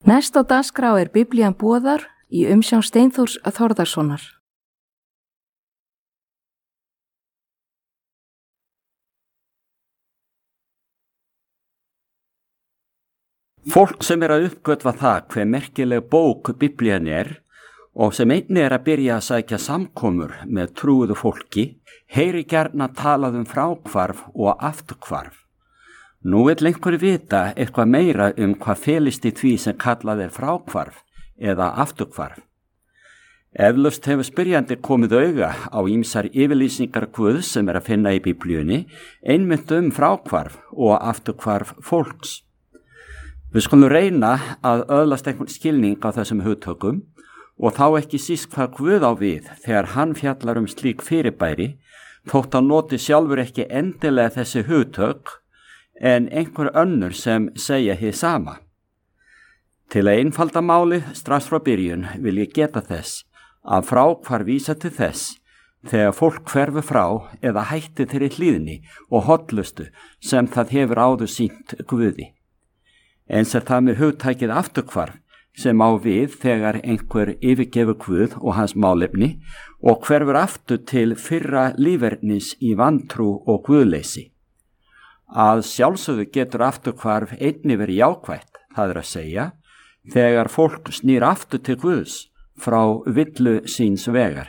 Næst á dagskrá Biblían boðar í umsjón Steinþórs Þórðarsonar. Fólk sem að uppgötva það hve merkileg bók Biblían og sem einnig að byrja að sækja samkomur með trúuðu fólki, heyri gjarna talað fráhvarf og afturhvarf. Nú vill einhver vita eitthvað meira hvað felist í því sem kallað fráhvarf eða afturhvarf. Eflaust hefur spyrjandi komið auga á ýmsar yfirlýsingar Guðs sem að finna í Biblíunni, einmitt fráhvarf og afturhvarf fólks. Við skulum reyna að öðlast einhvern skilning á þessum hugtökum og þá ekki síst hvað Guð á við þegar hann fjallar slík fyrirbæri, þótt hann noti sjálfur ekki endilega þessi hugtök en einhver önnur sem segja hið sama. Til að einfalda málið strax frá byrjun vil ég geta þess að fráhvarf vísa til þess þegar fólk hverfur frá eða hætti þeirri hlýðni og hollustu sem það hefur áður sýnt Guði. Eins það með hugtækið afturhvarf sem á við þegar einhver yfirgefur Guð og hans málefni og hverfur aftur til fyrra lífernis í vantrú og guðleysi. Að sjálfsögðu getur afturhvarf einnig verið jákvætt, það að segja, þegar fólk snýr aftur til Guðs frá villu síns vegar.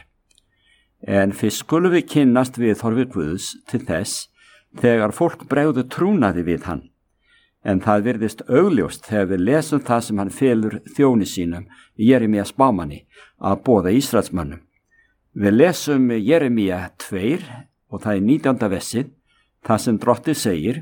En fyrst skulum við kynnast viðhorfi Guðs til þess þegar fólk bregður trúnaði við hann. En það virðist augljóst þegar við lesum það sem hann felur þjóni sínum, Jeremía spámanni, að boða Ísraelsmönnum. Við lesum Jeremía 2 og það 19. versið, það sem Drottinn segir: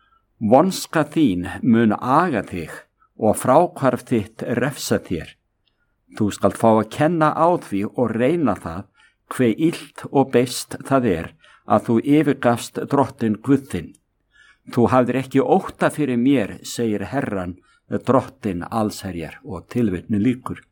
vonska þín mun aga þig og fráhvarf þitt refsa þér. Þú skalt fá að kenna á því og reyna það hve illt og beist það að þú yfirgafst Drottinn Guð þinn. Þú hafðir ekki ótta fyrir mér, segir Herran, Drottinn allsherjar, og tilvitnu lýkur.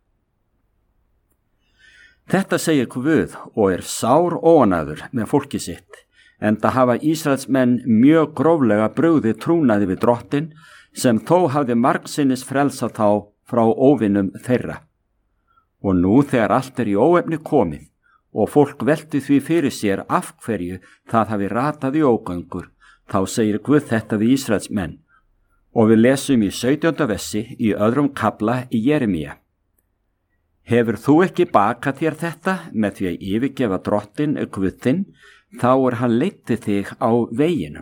Þetta segir Guð og sár óánægður með fólki sitt, enda hafa Ísraelsmenn mjög gróflega brugðið trúnaði við Drottinn sem þó hafði margsinnis frelsað þá frá óvinum þeirra. Og nú þegar allt í óefni komið og fólk velti því fyrir sér af hverju það hafi ratað í ógöngur, þá segir Guð þetta við Ísraelsmenn og við lesum í 17. versi í öðrum kafla í Jeremía. Hefur þú ekki bakað þér þetta með því að yfirgefa Drottinn Guð þinn, þá hann leiddi þig á veginum.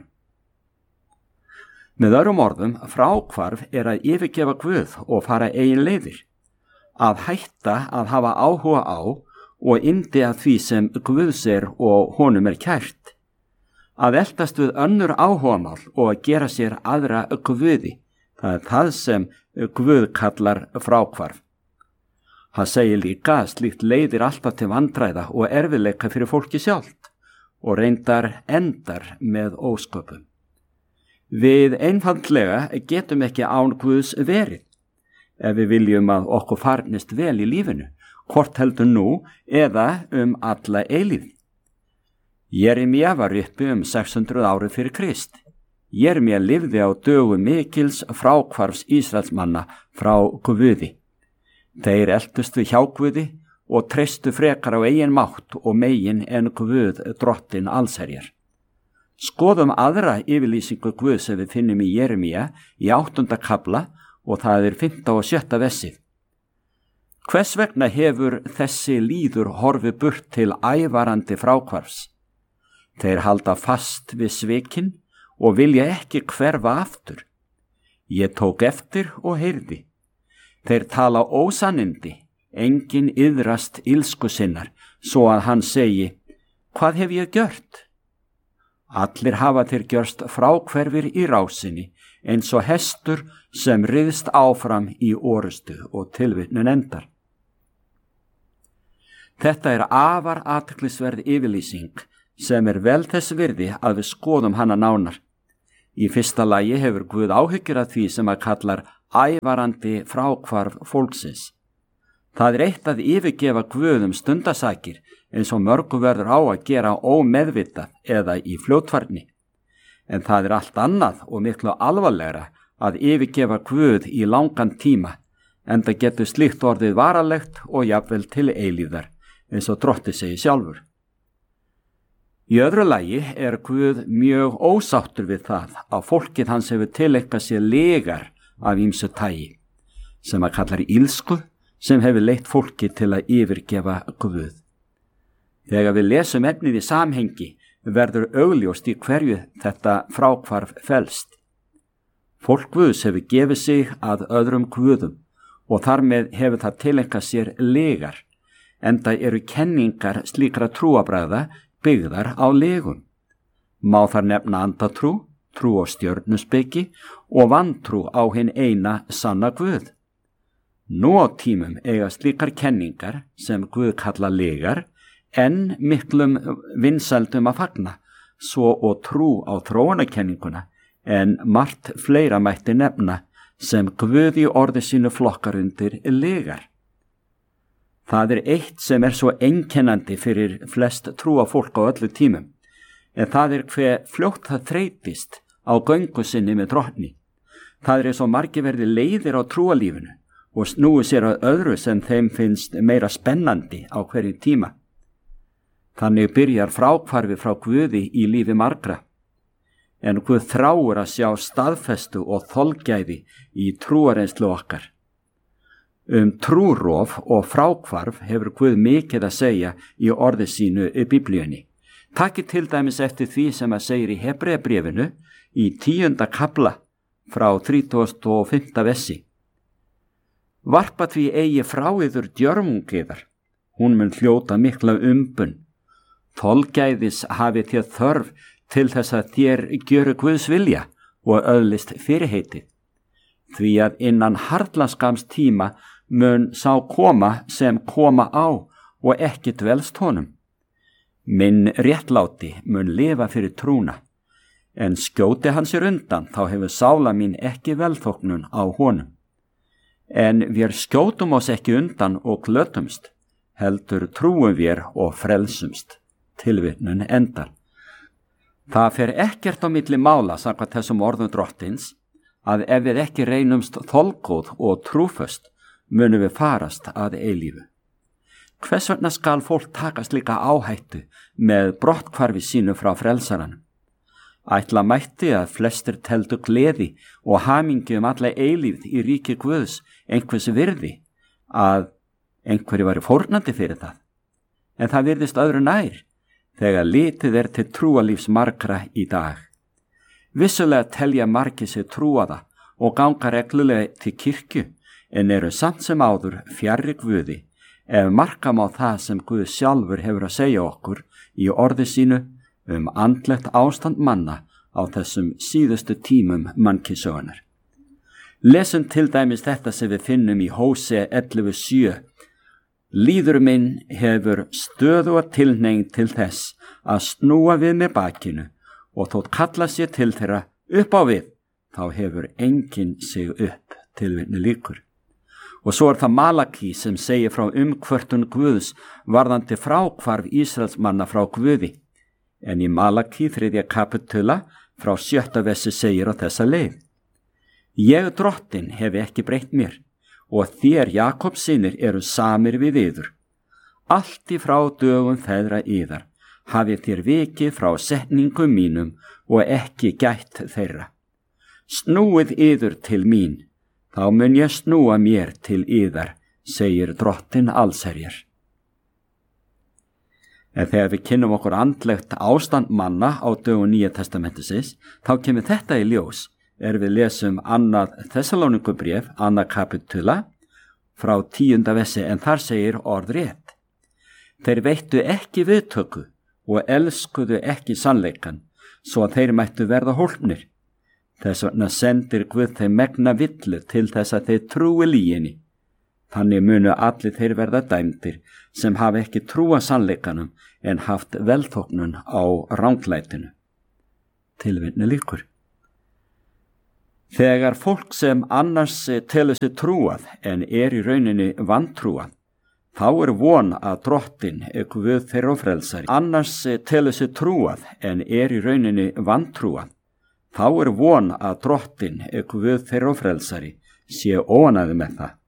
Með öðrum orðum, fráhvarf að yfirgefa Guð og fara eigin leiðir, að hætta að hafa áhuga á og yndi að því sem Guðs og honum kært. Að eltast við önnur áhugamál og að gera sér aðra guði, það sem Guð kallar fráhvarf. Hann segir líka að slíkt leiðir alltaf til vandræða og erfiðleika fyrir fólki sjálft og reyndar endar með ósköpum. Við einfaldlega getum ekki án Guðs verið, ef við viljum að okkur farnist vel í lífinu, hvort heldur nú eða alla eilífð. Jeremía var uppi 600 ári fyrir Krist. Jeremía lifði á dögum mikils fráhvarfs Ísraelsmanna frá Guði. Þeir eltust við hjá Guði og treystu frekar á eigin mátt og megin en Guð Drottinn allsherjar. Skoðum aðra yfirlýsingu Guðs sem við finnum í Jeremía í 8. kafla og það 5. og 6. versið. Hvers vegna hefur þessi líður horfið burt til ævarandi fráhvarfs? Þeir halda fast við svikin og vilja ekki hverfa aftur. Ég tók eftir og heyrði. Þeir tala ósannindi, enginn iðrast ilsku sinnar, svo að hann segi: hvað hef ég gjört? Allir hafa þeir gjörst fráhverfir í rásinni, eins og hestur sem riðst áfram í orustu, og tilvitnun endar. Þetta afar athyglisverð yfirlýsing sem vel þess virði að við skoðum hana nánar. Í fyrsta lagi hefur Guð áhyggjur af því sem kallar ævarandi fráhvarf fólksins. Það eitt að yfirgefa Guð stundasakir eins og mörgu verður á að gera ómeðvitað eða í fljótfærni. En það allt annað og miklu alvarlegra að yfirgefa Guð í langan tíma, enda getur slíkt orðið varalegt og jafnvel til eilífðar, eins og Drottinn segir sjálfur. Í öðru lagi Guð mjög ósáttur við það að fólkið hans hefur tileinkað sér legar af ýmsu tagi, sem kallar illsku, sem hefur leitt fólki til að yfirgefa Guð. Þegar við lesum efnið í samhengi verður augljóst í hverju þetta fráhvarf felst. Fólk Guðs hefur gefið sig að öðrum guðum og þar með hefur það tileinkað sér legar, enda eru kenningar slíkra trúarbragða byggðar á legum. Má þar nefna andatrú, trú á stjörnuspeki og vantrú á hinn eina sanna Guð. Nú á tímum eiga slíkar kenningar sem Guð kalla legar en miklum vinsældum að fagna, svo og trú á þróunarkenninguna, en margt fleira mætti nefna sem Guð í orði sínu flokkar undir legar. Það eitt sem svo einkennandi fyrir flest trúafólk á öllu tímum, en það hve fljótt það þreytist á göngu sinni með Drottni. Það svo margir verði leiðir á trúalífinu og snúi sér að öðru sem þeim finnst meira spennandi á hverju tíma. Þannig byrjar fráhvarfi frá Guði í lífi margra. En Guð þráir að sjá staðfestu og þolgæði í trúarreynslu okkar. Trúrof og fráhvarf hefur Guð mikið að segja í orði sínu í Biblíunni. Takið til dæmis eftir því sem segir í Hebreabréfinu í 10. kapla frá 35. versi. Varpa því eigi frá yður djörfungiðar, hún mun hljóta mikla umbun. Þolgæðis hafið þér þörf til þess að þér gjöru Guðs vilja og öðlist fyrirheitið. Því að innan harðlaskams tíma mun sá koma sem koma á og ekki dvelst honum. Minn réttláti mun lifa fyrir trúna, en skjóti hann sér undan þá hefur sála mín ekki velþóknun á honum. En við skjótum oss ekki undan og glötumst, heldur trúum við og frelsumst. Tilvitnun endar. Það fer ekkert á milli mála samkvæmt þessum orðum Drottins að ef við ekki reynumst þolgóð og trúföst munum við farast að eilífu. Hvers vegna skal fólk taka slíka áhættu með brotthvarfi sínu frá frelsaranum? Ætla mætti að flestir teldu gleði og hamingju alla eilífð í ríki Guðs einhvers virði að einhverju væri fórnandi fyrir það. En það virðist öðru nær þegar litið til trúalífs margra í dag. Vissulega telja margir sig trúaða og ganga reglulega til kirkju, en eru samt sem áður fjarri Guði, ef marka má það sem Guð sjálfur hefur að segja okkur í orði sínu andlegt ástand manna á þessum síðustu tímum mannkynssögunnar. Lesum til dæmis þetta sem við finnum í Hósea 11:7. Líður minn hefur stöðuga tilhneiging til þess að snúa við með bakinu og þótt kalla sér til þeirra upp á við, þá hefur enginn sig upp, tilvitnun lýkur. Og svo það Malaki sem segir frá umkvörtun Guðs varðandi fráhvarf Ísraelsmanna frá Guði. En í Malaki 3. kapitula frá 7. versi segir á þessa leið. Ég Drottinn hef ekki breytt mér, og þér Jakobs synir eru samir við yður. Allt í frá dögum feðra yðar hafið þér vikið frá setningum mínum og ekki gætt þeirra. Snúið yður til mín, þá mun ég snúa mér til yðar, segir Drottinn allsherjar. En þegar við kynnum okkur andlegt ástand manna á dögum Nýja testamentisins, þá kemur þetta í ljós. Við lesum 2. Þessalónikubréf, 2. kapitula, frá 10. versi, en þar segir orðrétt. Þeir veittu ekki viðtöku og elskuðu ekki sannleikan, svo að þeir mættu verða hólpnir. Þess vegna sendir Guð þeim megna villu til þess að þeir trúi lyginni. Þannig munu allir þeir verða dæmdir sem hafa ekki trúa sannleikanum en haft velþóknun á ranglætinu. Tilvitnun lýkur. Þegar fólk sem annars telur sig trúað en í rauninni vantrúað, þá von að Drottinn Guð þeirra og frelsari. Annars telur sig trúað en í rauninni vantrúað, þá von að Drottinn Guð þeirra og frelsari sé óánægður með það.